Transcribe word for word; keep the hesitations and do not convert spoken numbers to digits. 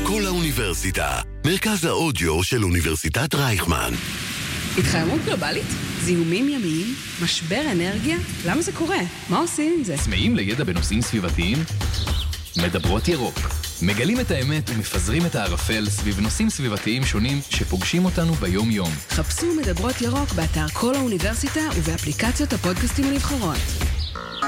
כל האוניברסיטה, מרכז האודיו של אוניברסיטת רייכמן. התחממות גלובלית? זיהומים ימיים? משבר אנרגיה? למה זה קורה? מה עושים עם זה? צמאים לידע בנושאים סביבתיים? מדברות ירוק. מגלים את האמת ומפזרים את הערפל סביב נושאים סביבתיים שונים שפוגשים אותנו ביום-יום. חפשו מדברות ירוק באתר כל האוניברסיטה ובאפליקציות הפודקאסטים הנבחרות.